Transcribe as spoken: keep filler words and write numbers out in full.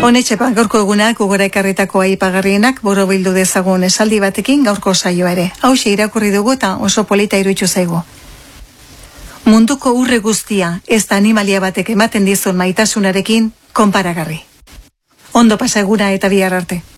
Honetxepa, gaurko egunak ugora ekarritako aipagarrienak borobildu dezagun esaldi batekin gaurko saioa ere. Hauxe irakurri dugu eta oso polita iruditu zaigu. Munduko urre guztia ez da animalia batek ematen dizun maitasunarekin konparagarri. Ondo pasa eguna eta bihar arte.